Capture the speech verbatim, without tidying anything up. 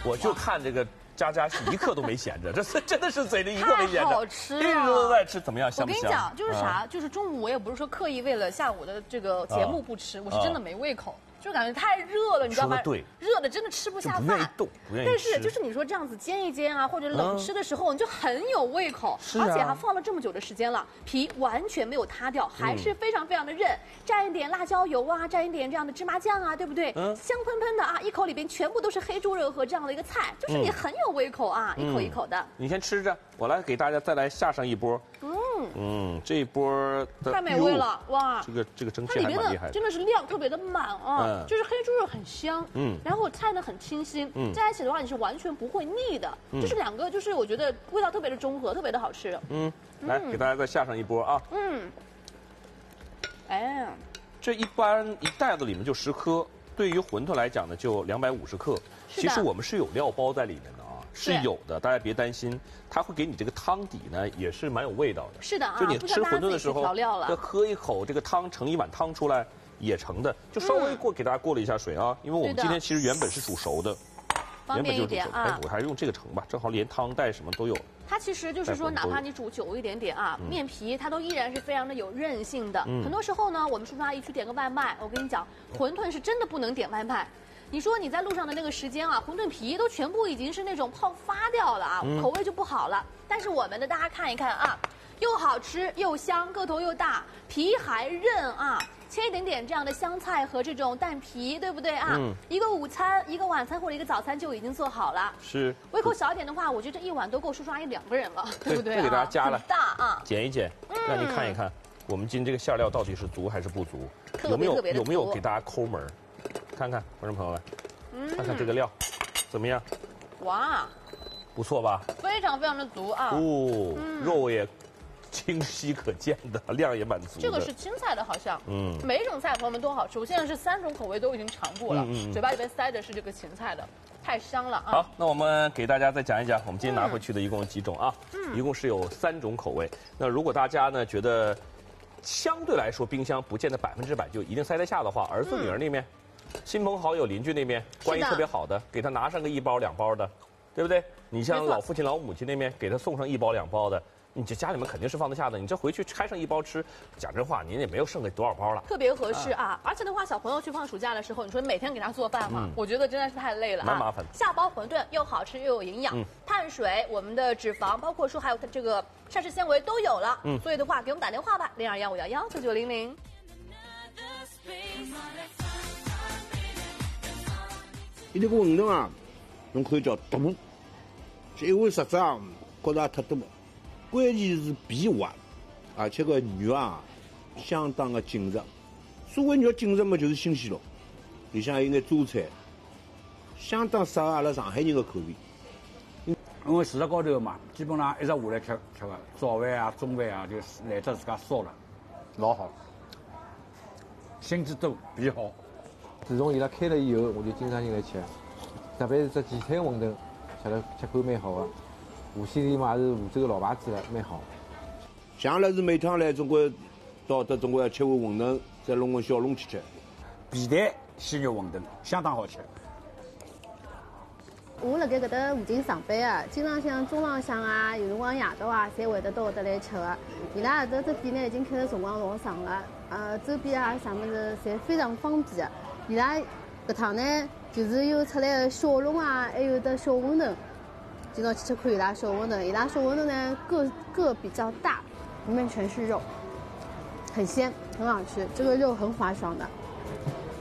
我就看这个佳佳是一刻都没闲着，这是真的是嘴里一刻没闲着， 太好吃了， 一直都在吃，怎么样？香我不香？ 跟你讲，就是啥，就是中午我也不是说刻意为了下午的这个节目不吃，我是真的没胃口。就感觉太热了，你知道吗？ 对， 热的真的吃不下饭， 不愿意动，不愿意但是就是你说这样子煎一煎啊，或者冷吃的时候，你就很有胃口，而且还放了这么久的时间了，皮完全没有塌掉，还是非常非常的韧。蘸一点辣椒油啊，蘸一点这样的芝麻酱啊，对不对？嗯，香喷喷的啊，一口里边全部都是黑猪肉和这样的一个菜，就是你很有胃口啊，一口一口的。 你先吃着，我来给大家再来下上一波。嗯嗯，这一波的太美味了哇！ 这个这个蒸它汽里边的还蛮厉害的， 真的是量特别的满啊，就是黑猪肉很香，嗯，然后菜呢很清新，嗯，在一起的话你是完全不会腻的，就是两个就是我觉得味道特别的中和，特别的好吃。 嗯，来给大家再下上一波啊。嗯， 哎， 这一般一袋子里面就十颗，对于馄饨来讲呢就两百五十克。其实我们是有料包在里面的啊。是有的，大家别担心，它会给你这个汤底呢，也是蛮有味道的。 是的啊， 就你吃馄饨的时候， 要喝一口这个汤，盛一碗汤出来也成的，就稍微过给大家过了一下水啊，因为我们今天其实原本是煮熟的， 方便一点啊。 我还是用这个盛吧，正好连汤带什么都有。 它其实就是说，哪怕你煮久一点点啊，面皮它都依然是非常的有韧性的。很多时候呢，我们叔叔阿姨去点个外卖，我跟你讲，馄饨是真的不能点外卖。你说你在路上的那个时间啊，馄饨皮都全部已经是那种泡发掉了啊，口味就不好了。但是我们的大家看一看啊，又好吃又香，个头又大，皮还韧啊。切一点点这样的香菜和这种蛋皮，对不对啊？嗯、一个午餐、一个晚餐或者一个早餐就已经做好了。 是。 胃口小一点的话，我觉得这一碗都够叔叔阿姨两个人了，对不对、啊？ 这给大家加了， 大啊， 减一减，让你看一看，我们今天这个馅料到底是足还是不足，有没有有没有给大家抠门？看看，观众朋友们。看看这个料，怎么样？ 哇， 不错吧？ 非常非常的足啊！ 哦，嗯、肉也清晰可见的，量也蛮足的。 这个是青菜的，好像。嗯。每一种菜朋友们都好吃，我现在是三种口味都已经尝过了，嗯嗯、嘴巴里边塞的是这个芹菜的，太香了啊！ 好，那我们给大家再讲一讲，我们今天拿回去的一共有几种啊？嗯，一共是有三种口味。那如果大家呢觉得相对来说冰箱不见得百分之百就一定塞得下的话，儿子女儿那边。嗯亲朋好友、邻居那边关系特别好的，给他拿上个一包两包的，对不对？你像老父亲、老母亲那边，给他送上一包两包的，你这家里面肯定是放得下的。你这回去开上一包吃，讲真话，您也没有剩个多少包了， 特别合适啊！而且的话，小朋友去放暑假的时候，你说每天给他做饭嘛，我觉得真的是太累了啊， 蛮麻烦。 下包馄饨又好吃又有营养，碳水、我们的脂肪，包括说还有这个膳食纤维都有了。嗯，所以的话，给我们打电话吧，零二幺五幺幺九九零零。 伊那个馄饨啊，侬可以叫大，因为实质啊，觉着太多。关键是皮滑，而且个肉啊，相当的紧实。所谓肉紧实嘛，就是新鲜咯。里向有眼榨菜，相当适合阿拉上海人的口味。 因为市场高头嘛，基本上一直下来吃吃个早饭啊、中饭啊，就懒得自家烧了，老好。心机多，皮好。 自从伊拉开了以后，我就经常进来吃，特别是这荠菜馄饨，吃了吃口蛮好的。无锡的嘛是湖州老牌子了，蛮好。 像阿拉是每趟来总归到得总归要吃碗馄饨，再弄个小笼吃吃。 皮蛋鲜肉馄饨相当好吃。 我辣盖搿搭附近上班啊，经常像中浪向啊，有辰光夜到啊，侪会得到搿搭来吃个。伊拉搿搭这店呢已经开了辰光老长了，呃，周边啊啥物事侪非常方便的。伊拉搿趟呢，就是有出来的小笼啊，还有的小馄饨，经常去吃看伊拉小馄饨。伊拉小馄饨呢个个比较大，里面全是肉，很鲜，很好吃，这个肉很滑爽的。